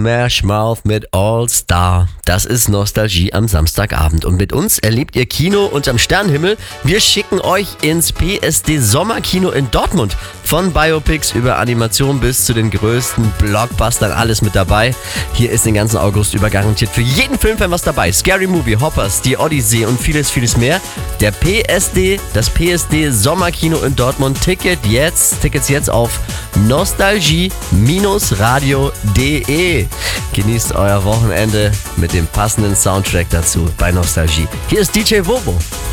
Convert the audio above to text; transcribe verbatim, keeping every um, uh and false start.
Smash Mouth mit All Star. Das ist Nostalgie am Samstagabend. Und mit uns erlebt ihr Kino unterm Sternenhimmel. Wir schicken euch ins P S D Sommerkino in Dortmund. Von Biopics über Animation bis zu den größten Blockbustern, alles mit dabei. Hier ist den ganzen August über garantiert für jeden Filmfan was dabei. Scary Movie, Hoppers, Die Odyssee und vieles, vieles mehr. Der P S D, das P S D Sommerkino in Dortmund. Ticket jetzt, Tickets jetzt auf nostalgie radio punkt de. Genießt euer Wochenende mit dem passenden Soundtrack dazu bei Nostalgie. Hier ist D J Wobo.